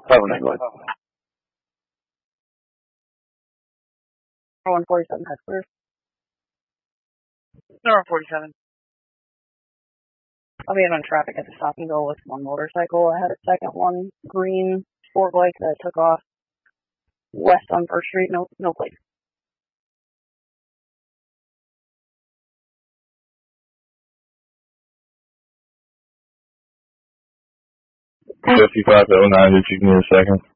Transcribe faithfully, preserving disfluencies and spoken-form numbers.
five oh nine, go ahead. one forty-seven, head clear. Number forty-seven. I'll be on traffic at the stop and go with one motorcycle. I had a second one, green sport bike that took off west on First Street, no, no plate. fifty-five oh nine, did you give me a second?